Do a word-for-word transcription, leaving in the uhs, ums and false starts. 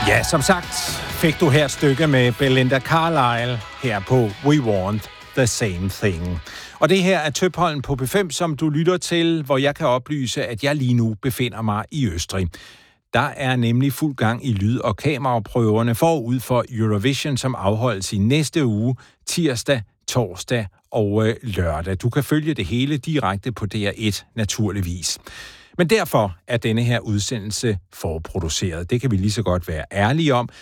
Ja, som sagt fik du her et stykke med Belinda Carlisle her på We Want the Same Thing. Og det her er Tøpholm på P fem, som du lytter til, hvor jeg kan oplyse, at jeg lige nu befinder mig i Østrig. Der er nemlig fuld gang i lyd- og kameraprøverne forud for Eurovision, som afholdes i næste uge, tirsdag, torsdag og øh, lørdag. Du kan følge det hele direkte på D R et, naturligvis. Men derfor er denne her udsendelse forproduceret. Det kan vi lige så godt være ærlige om,